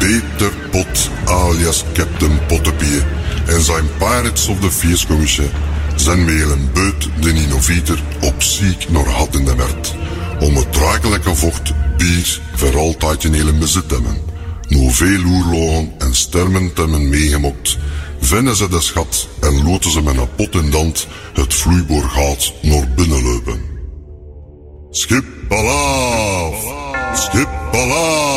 Peter Pot alias Captain Pottepie en zijn Pirates of the Feerscommissie zijn met een beut de innovator op ziek naar had in de merd. Om het draaglijke vocht bier voor altijd in hele bezit hebben. Nu veel oerlogen en stermen hebben meegemokt, vinden ze de schat en loten ze met een pot in dand het vloeiboorgaat naar binnen lopen. Schip alaaf! Schip alaaf!